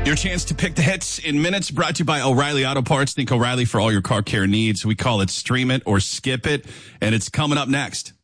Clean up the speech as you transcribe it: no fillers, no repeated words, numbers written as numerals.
Your chance to pick the hits in minutes, brought to you by O'Reilly Auto Parts. Think O'Reilly for all your car care needs. We call it Stream It or Skip It, and it's coming up next.